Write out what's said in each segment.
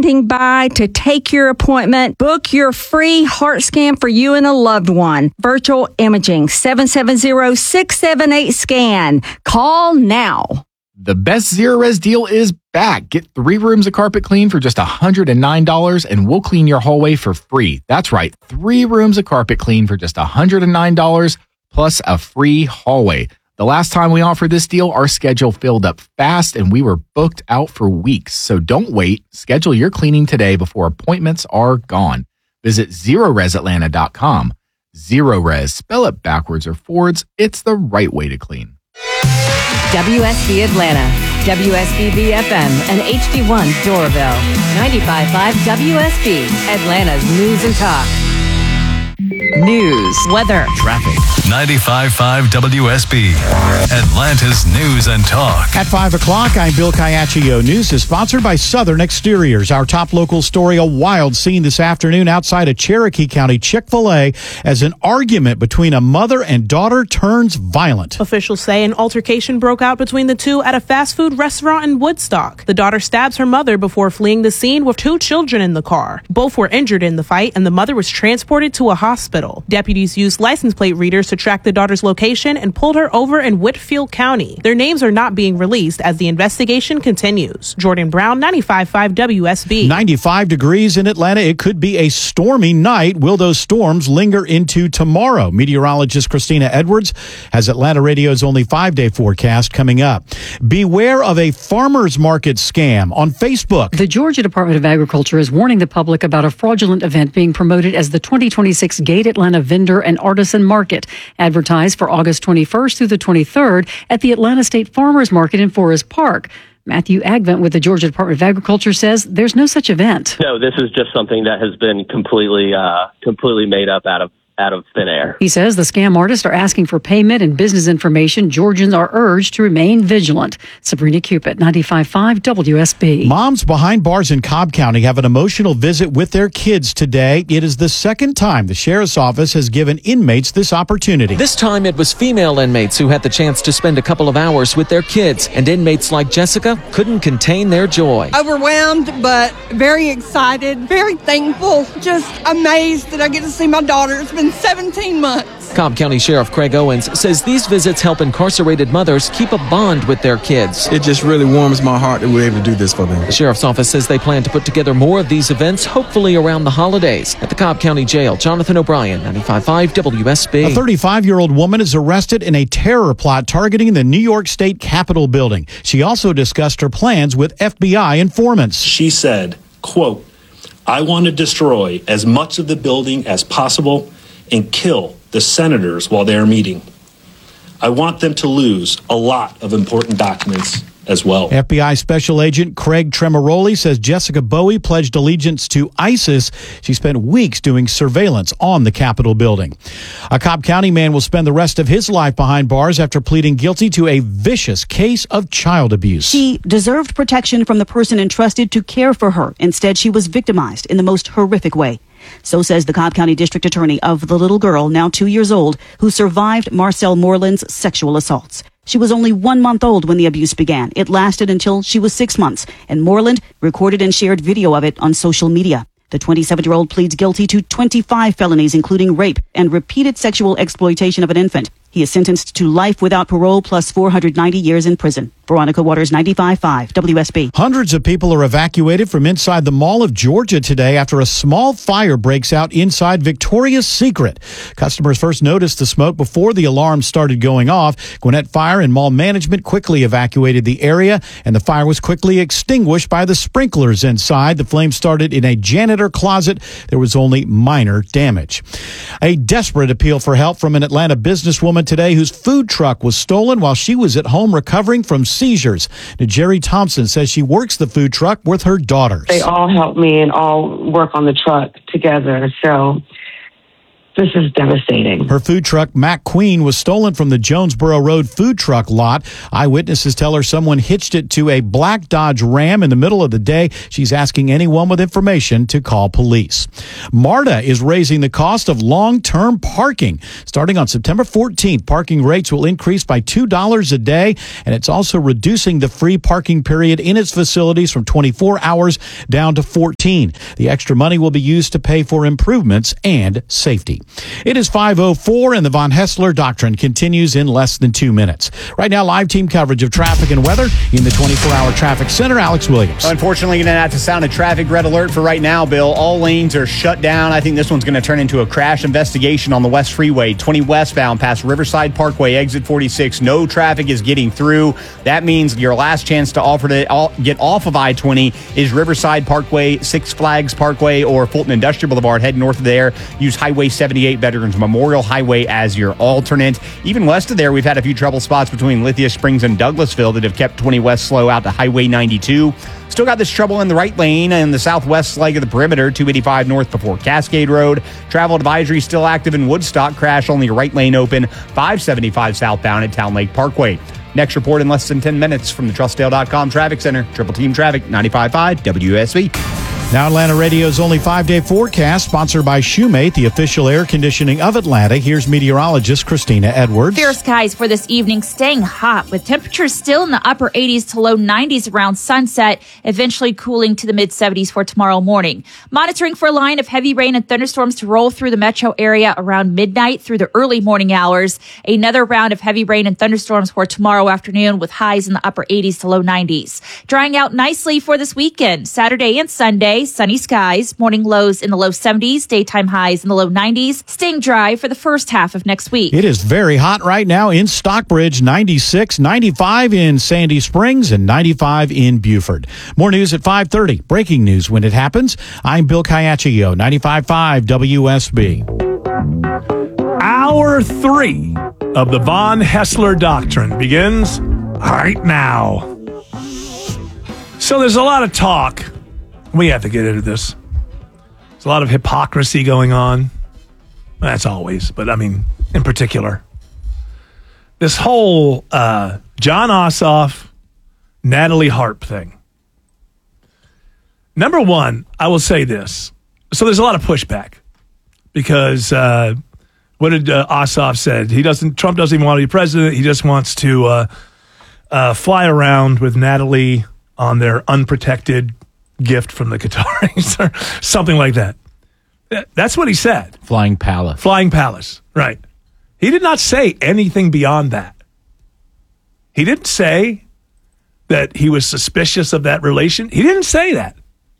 standing by to take your appointment. Book your free heart scan for you and a loved one. Virtual imaging, 770-678-SCAN. Call now. The best Zerorez deal is back. Get 3 rooms of carpet clean for just $109 and we'll clean your hallway for free. That's right, 3 rooms of carpet clean for just $109 plus a free hallway. The last time we offered this deal, our schedule filled up fast and we were booked out for weeks. So don't wait. Schedule your cleaning today before appointments are gone. Visit ZerorezAtlanta.com. Zerorez, spell it backwards or forwards. It's the right way to clean. WSB Atlanta, WSB BFM, and HD1 Doraville. 95.5 WSB, Atlanta's news and talk. News, weather, traffic. 95.5 WSB, Atlanta's news and talk. At 5 o'clock, I'm Bill Caiaccio. News is sponsored by Southern Exteriors. Our top local story, a wild scene this afternoon outside of Cherokee County Chick-fil-A as an argument between a mother and daughter turns violent. Officials say an altercation broke out between the two at a fast food restaurant in Woodstock. The daughter stabs her mother before fleeing the scene with 2 children in the car. Both were injured in the fight, and the mother was transported to a hospital. Deputies used license plate readers to track the daughter's location and pulled her over in Whitfield County. Their names are not being released as the investigation continues. Jordan Brown, 95.5 WSB. 95 degrees in Atlanta. It could be a stormy night. Will those storms linger into tomorrow? Meteorologist Christina Edwards has Atlanta Radio's only 5-day forecast coming up. Beware of a farmer's market scam on Facebook. The Georgia Department of Agriculture is warning the public about a fraudulent event being promoted as the 2026 Gate Atlanta Vendor and Artisan Market, advertised for August 21st through the 23rd at the Atlanta State Farmers Market in Forest Park. Matthew Agvent with the Georgia Department of Agriculture says there's no such event. No, this is just something that has been completely made up out of thin air. He says the scam artists are asking for payment and business information. Georgians are urged to remain vigilant. Sabrina Cupid, 95.5 WSB. Moms behind bars in Cobb County have an emotional visit with their kids today. It is the second time the sheriff's office has given inmates this opportunity. This time it was female inmates who had the chance to spend a couple of hours with their kids, and inmates like Jessica couldn't contain their joy. Overwhelmed, but very excited, very thankful, just amazed that I get to see my daughter. It's been 17 months. Cobb County Sheriff Craig Owens says these visits help incarcerated mothers keep a bond with their kids. It just really warms my heart that we're able to do this for them. The Sheriff's Office says they plan to put together more of these events, hopefully around the holidays. At the Cobb County Jail, Jonathan O'Brien, 95.5 WSB. A 35-year-old woman is arrested in a terror plot targeting the New York State Capitol building. She also discussed her plans with FBI informants. She said, quote, "I want to destroy as much of the building as possible and kill the senators while they are meeting. I want them to lose a lot of important documents as well." FBI Special Agent Craig Tremoroli says Jessica Bowie pledged allegiance to ISIS. She spent weeks doing surveillance on the Capitol building. A Cobb County man will spend the rest of his life behind bars after pleading guilty to a vicious case of child abuse. She deserved protection from the person entrusted to care for her. Instead, she was victimized in the most horrific way. So says the Cobb County District Attorney of the little girl, now 2 years old, who survived Marcel Moreland's sexual assaults. She was only 1 month old when the abuse began. It lasted until she was 6 months, and Moreland recorded and shared video of it on social media. The 27-year-old pleads guilty to 25 felonies, including rape and repeated sexual exploitation of an infant. He is sentenced to life without parole plus 490 years in prison. Veronica Waters, 95.5 WSB. Hundreds of people are evacuated from inside the Mall of Georgia today after a small fire breaks out inside Victoria's Secret. Customers first noticed the smoke before the alarm started going off. Gwinnett Fire and mall management quickly evacuated the area, and the fire was quickly extinguished by the sprinklers inside. The flames started in a janitor closet. There was only minor damage. A desperate appeal for help from an Atlanta businesswoman today whose food truck was stolen while she was at home recovering from seizures. Jerry Thompson says she works the food truck with her daughters. They all help me and all work on the truck together. So This is devastating. Her food truck, Mac Queen, was stolen from the Jonesboro Road food truck lot. Eyewitnesses tell her someone hitched it to a black Dodge Ram in the middle of the day. She's asking anyone with information to call police. MARTA is raising the cost of long-term parking. Starting on September 14th, parking rates will increase by $2 a day, and it's also reducing the free parking period in its facilities from 24 hours down to 14. The extra money will be used to pay for improvements and safety. It is 5:04, and the Von Hessler Doctrine continues in less than 2 minutes. Right now, live team coverage of traffic and weather in the 24-hour traffic center. Alex Williams. Unfortunately, you're going to have to sound a traffic red alert for right now, Bill. All lanes are shut down. I think this one's going to turn into a crash investigation on the West Freeway. 20 westbound past Riverside Parkway, exit 46. No traffic is getting through. That means your last chance to get off of I-20 is Riverside Parkway, Six Flags Parkway, or Fulton Industrial Boulevard. Head north of there. Use Highway 78 Veterans Memorial Highway as your alternate. Even west of there, we've had a few trouble spots between Lithia Springs and Douglasville that have kept 20 west slow out to Highway 92. Still got this trouble in the right lane in the southwest leg of the perimeter, 285 north before Cascade Road. Travel advisory still active in Woodstock. Crash only right lane open, 575 southbound at Town Lake Parkway. Next report in less than 10 minutes from the TrustDale.com Traffic Center. Triple Team Traffic, 95.5 WSB. Now Atlanta Radio's only 5-day forecast, sponsored by Shoemate, the official air conditioning of Atlanta. Here's meteorologist Christina Edwards. Fair skies for this evening, staying hot with temperatures still in the upper 80s to low 90s around sunset, eventually cooling to the mid 70s for tomorrow morning. Monitoring for a line of heavy rain and thunderstorms to roll through the metro area around midnight through the early morning hours. Another round of heavy rain and thunderstorms for tomorrow afternoon with highs in the upper 80s to low 90s. Drying out nicely for this weekend, Saturday and Sunday. Sunny skies, morning lows in the low 70s, daytime highs in the low 90s, staying dry for the first half of next week. It is very hot right now in Stockbridge, 96, 95 in Sandy Springs, and 95 in Buford. More news at 5:30. Breaking news when it happens. I'm Bill Caiaccio, 95.5 WSB. Hour 3 of the Von Hessler Doctrine begins right now. So there's a lot of talk. We have to get into this. There's a lot of hypocrisy going on. That's always, but I mean, in particular. This whole Jon Ossoff, Natalie Harp thing. Number one, I will say this. So there's a lot of pushback because what did Ossoff said? Trump doesn't even want to be president. He just wants to fly around with Natalie on their unprotected gift from the Qataris or something like that. That's what he said. Flying Palace. Flying Palace, right. He did not say anything beyond that. He didn't say that he was suspicious of that relation. He didn't say that.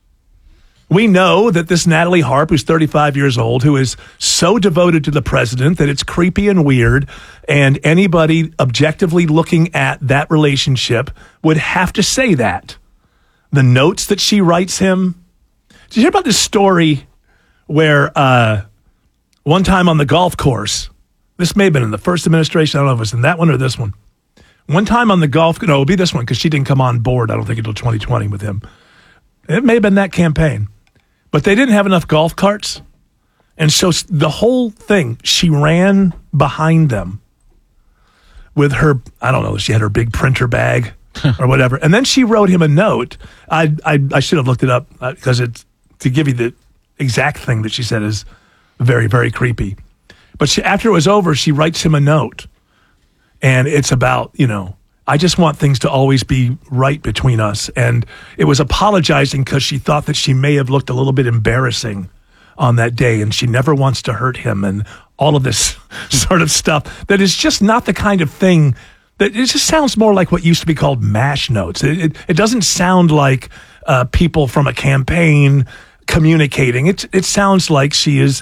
We know that this Natalie Harp, who's 35 years old, who is so devoted to the president that it's creepy and weird, and anybody objectively looking at that relationship would have to say that. The notes that she writes him. Did you hear about this story where one time on the golf course, this may have been in the first administration, I don't know if it was in that one or this one. One time on the it'll be this one because she didn't come on board, I don't think, until 2020 with him. It may have been that campaign. But they didn't have enough golf carts. And so the whole thing, she ran behind them with her, I don't know, she had her big printer bag. Or whatever. And then she wrote him a note. I should have looked it up because to give you the exact thing that she said is very, very creepy. But after it was over, she writes him a note. And it's about, I just want things to always be right between us. And it was apologizing because she thought that she may have looked a little bit embarrassing on that day. And she never wants to hurt him and all of this sort of stuff that is just not the kind of thing. It just sounds more like what used to be called MASH notes. It doesn't sound like people from a campaign communicating. It sounds like she is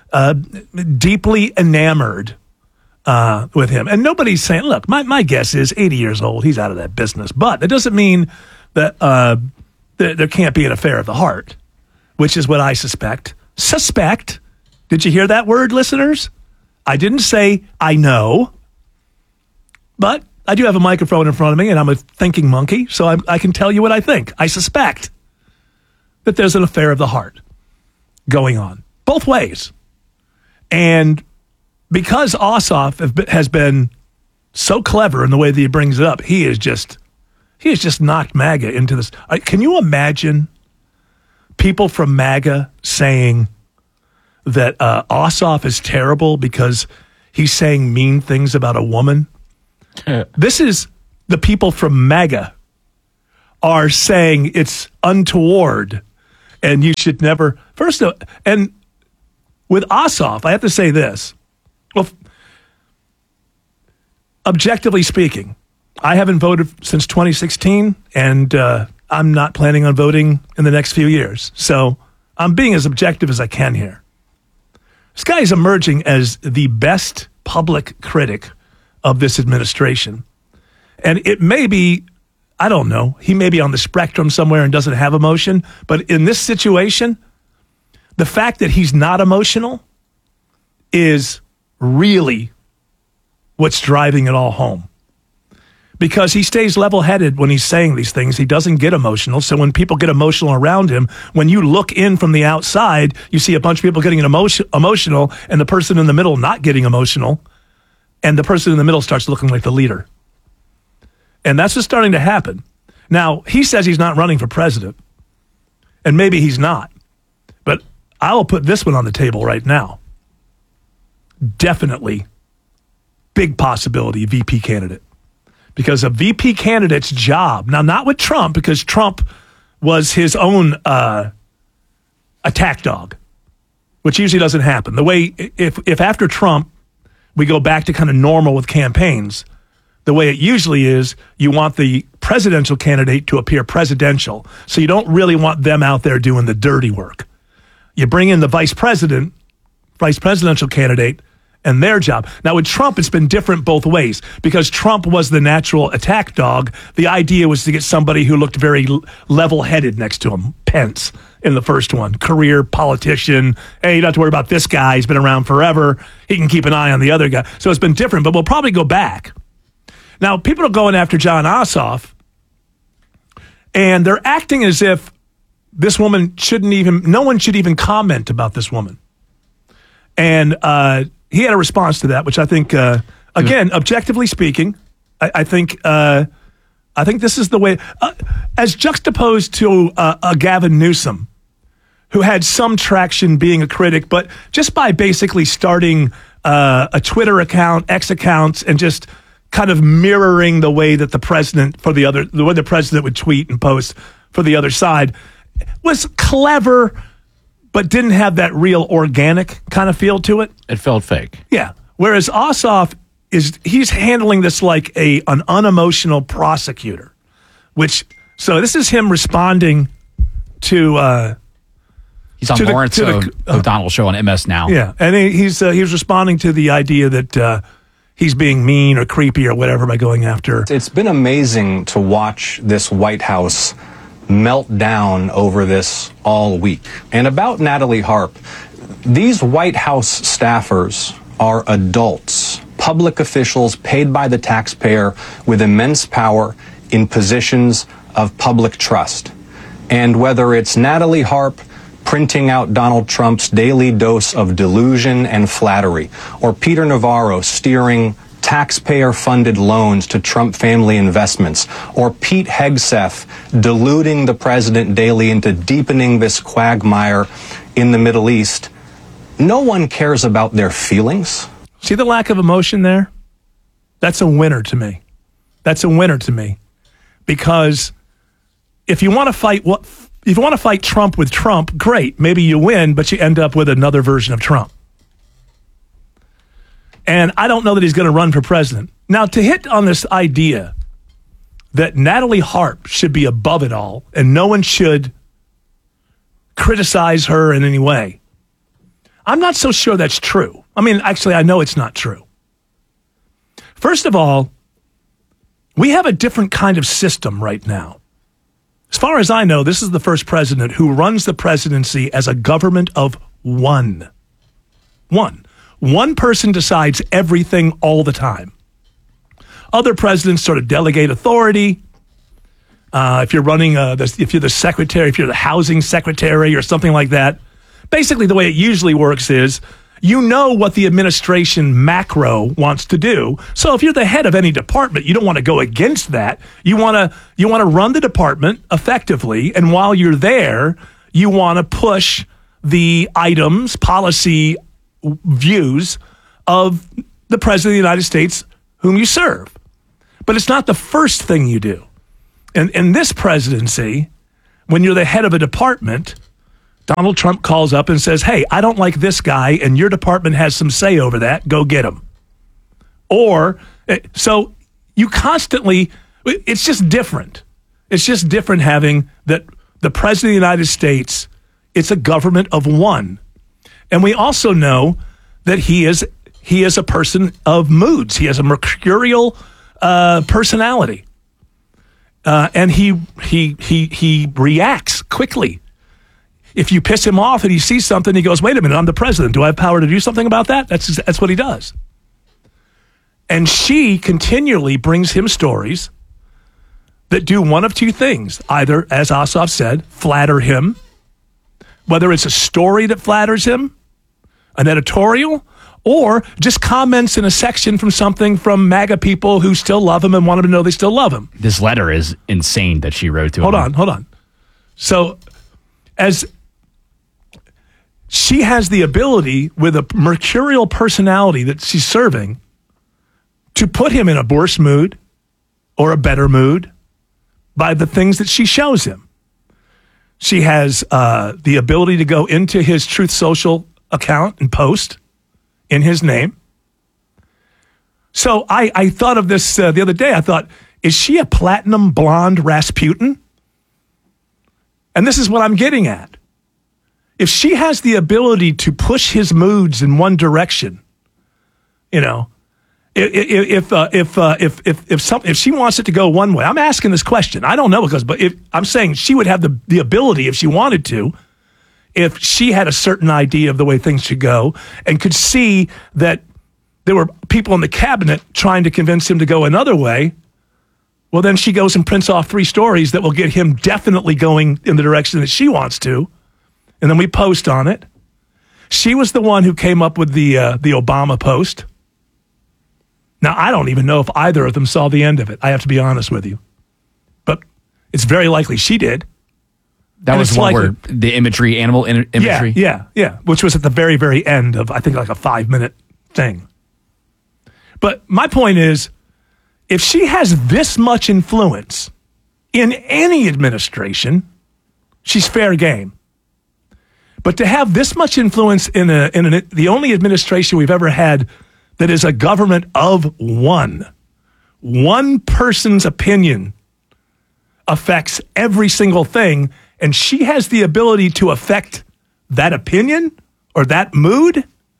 deeply enamored with him. And nobody's saying, look, my guess is 80 years old, he's out of that business. But it doesn't mean that there can't be an affair of the heart, which is what I suspect. Suspect. Did you hear that word, listeners? I didn't say I know. But I do have a microphone in front of me, and I'm a thinking monkey, so I can tell you what I think. I suspect that there's an affair of the heart going on, both ways. And because Ossoff has been so clever in the way that he brings it up, he has just knocked MAGA into this. Can you imagine people from MAGA saying that Ossoff is terrible because he's saying mean things about a woman? This is the people from MAGA are saying it's untoward and you should never. First, and with Ossoff, I have to say this. Well, objectively speaking, I haven't voted since 2016, and I'm not planning on voting in the next few years. So I'm being as objective as I can here. This guy is emerging as the best public critic of this administration. And it may be, I don't know, he may be on the spectrum somewhere and doesn't have emotion. But in this situation, the fact that he's not emotional is really what's driving it all home. Because he stays level-headed when he's saying these things. He doesn't get emotional. So when people get emotional around him, when you look in from the outside, you see a bunch of people getting emotional and the person in the middle not getting emotional. And the person in the middle starts looking like the leader. And that's what's starting to happen. Now, he says he's not running for president. And maybe he's not. But I will put this one on the table right now. Definitely big possibility VP candidate. Because a VP candidate's job, now not with Trump, because Trump was his own attack dog, which usually doesn't happen. The way, if after Trump, we go back to kind of normal with campaigns, the way it usually is, you want the presidential candidate to appear presidential. So you don't really want them out there doing the dirty work. You bring in the vice presidential candidate, and their job. Now, with Trump, it's been different both ways because Trump was the natural attack dog. The idea was to get somebody who looked very level-headed next to him. Pence in the first one. Career politician. Hey, you don't have to worry about this guy. He's been around forever. He can keep an eye on the other guy. So it's been different, but we'll probably go back. Now, people are going after Jon Ossoff, and they're acting as if this woman no one should even comment about this woman. And he had a response to that, which I think, again, objectively speaking, I think this is the way, as juxtaposed to a Gavin Newsom, who had some traction being a critic, but just by basically starting a Twitter account, X accounts, and just kind of mirroring the way that the president the way the president would tweet and post for the other side, was clever, but didn't have that real organic kind of feel to it. It felt fake. Yeah. Whereas Ossoff he's handling this like an unemotional prosecutor, so this is him responding to. He's on Lawrence O'Donnell show on MS Now. Yeah, and he's responding to the idea that he's being mean or creepy or whatever by going after. It's been amazing to watch this White House melt down over this all week. And about Natalie Harp, these White House staffers are adults, public officials paid by the taxpayer with immense power in positions of public trust. And whether it's Natalie Harp printing out Donald Trump's daily dose of delusion and flattery, or Peter Navarro steering taxpayer-funded loans to Trump family investments, or Pete Hegseth deluding the president daily into deepening this quagmire in the Middle East, no one cares about their feelings. See the lack of emotion there? That's a winner to me. That's a winner to me. Because if you want to fight Trump with Trump, great. Maybe you win, but you end up with another version of Trump. And I don't know that he's going to run for president. Now, to hit on this idea that Natalie Harp should be above it all and no one should criticize her in any way, I'm not so sure that's true. I mean, actually, I know it's not true. First of all, we have a different kind of system right now. As far as I know, this is the first president who runs the presidency as a government of one. One person decides everything all the time. Other presidents sort of delegate authority. If you're running, if you're the secretary, if you're the housing secretary or something like that, basically the way it usually works is you know what the administration macro wants to do. So if you're the head of any department, you don't want to go against that. You want to run the department effectively, and while you're there, you want to push the items, policy views of the President of the United States whom you serve. But it's not the first thing you do. And in this presidency, when you're the head of a department, Donald Trump calls up and says, hey, I don't like this guy, and your department has some say over that. Go get him. Or, so you constantly, it's just different. It's just different having that the President of the United States, it's a government of one. And we also know that he is a person of moods. He has a mercurial personality. And he reacts quickly. If you piss him off and he sees something, he goes, wait a minute, I'm the president. Do I have power to do something about that? That's what he does. And she continually brings him stories that do one of two things. Either, as Ossoff said, flatter him, whether it's a story that flatters him, an editorial, or just comments in a section from something from MAGA people who still love him and want him to know they still love him. This letter is insane that she wrote to him. Hold on. So, as she has the ability with a mercurial personality that she's serving to put him in a worse mood or a better mood by the things that she shows him. She has the ability to go into his Truth Social account and post in his name. So I thought of this the other day. I thought, is she a platinum blonde Rasputin? And this is what I'm getting at. If she has the ability to push his moods in one direction, you know, if she wants it to go one way, I'm asking this question. I don't know but I'm saying she would have the ability if she wanted to, if she had a certain idea of the way things should go and could see that there were people in the cabinet trying to convince him to go another way. Well, then she goes and prints off 3 stories that will get him definitely going in the direction that she wants to. And then we post on it. She was the one who came up with the Obama post. Now, I don't even know if either of them saw the end of it. I have to be honest with you. But it's very likely she did. That was one where the imagery, animal imagery? Yeah. Which was at the very, very end of, I think, like a 5-minute thing. But my point is, if she has this much influence in any administration, she's fair game. But to have this much influence in the only administration we've ever had that is a government of one person's opinion affects every single thing, and she has the ability to affect that opinion or that mood,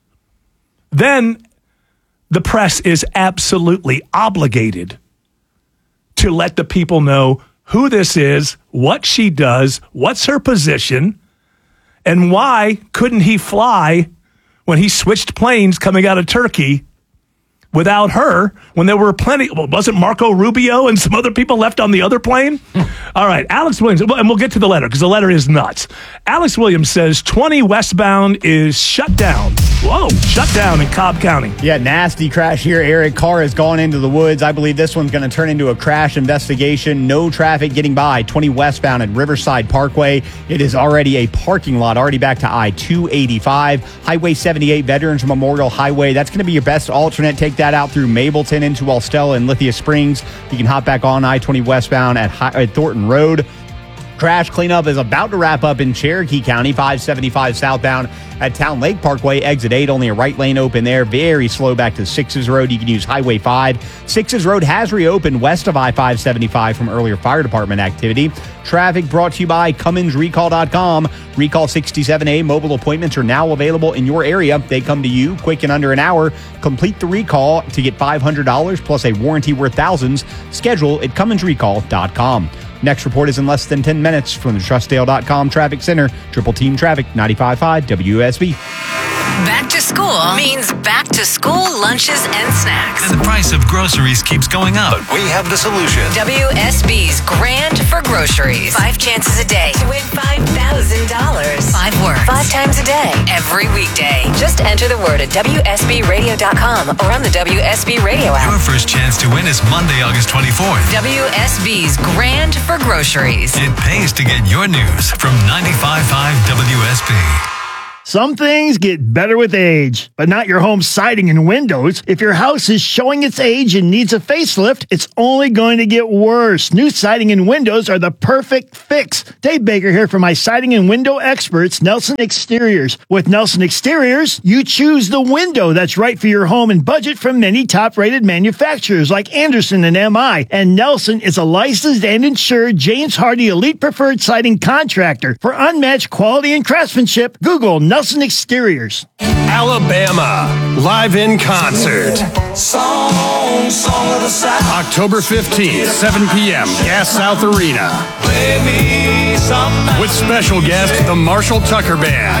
then the press is absolutely obligated to let the people know who this is, what she does, what's her position, and why couldn't he fly when he switched planes coming out of Turkey without her when there were plenty? Well, wasn't Marco Rubio and some other people left on the other plane? All right, Alex Williams, and we'll get to the letter because the letter is nuts. Alex Williams says 20 westbound is shut down. Whoa, shut down in Cobb County. Yeah, nasty crash here, Eric. Car has gone into the woods. I believe this one's going to turn into a crash investigation. No traffic getting by 20 westbound at Riverside Parkway. It is already a parking lot, already back to I-285. Highway 78, Veterans Memorial Highway. That's going to be your best alternate. Take that out through Mableton into Alstella and Lithia Springs. You can hop back on I-20 westbound at Thornton Road. Crash cleanup is about to wrap up in Cherokee County, 575 southbound at Town Lake Parkway, exit 8. Only a right lane open there. Very slow back to 6's Road. You can use Highway 5. 6's Road has reopened west of I-575 from earlier fire department activity. Traffic brought to you by CumminsRecall.com. Recall 67A mobile appointments are now available in your area. They come to you quick in under an hour. Complete the recall to get $500 plus a warranty worth thousands. Schedule at CumminsRecall.com. Next report is in less than 10 minutes from the TrustDale.com Traffic Center. Triple Team Traffic, 95.5 WSB. Back to school means back to school lunches and snacks. And the price of groceries keeps going up. But we have the solution. WSB's Grand for Groceries. 5 chances a day to win $5,000. 5 words. 5 times a day, every weekday. Just enter the word at WSBRadio.com or on the WSB Radio app. Your first chance to win is Monday, August 24th. WSB's Grand for Groceries. It pays to get your news from 95.5 WSB. Some things get better with age, but not your home siding and windows. If your house is showing its age and needs a facelift, it's only going to get worse. New siding and windows are the perfect fix. Dave Baker here for my siding and window experts, Nelson Exteriors. With Nelson Exteriors, you choose the window that's right for your home and budget from many top-rated manufacturers like Anderson and MI. And Nelson is a licensed and insured James Hardie Elite Preferred Siding Contractor. For unmatched quality and craftsmanship, Google Nelson Exteriors. Alabama, live in concert. October 15th, 7 p.m., Gas South Arena. With special guest, the Marshall Tucker Band.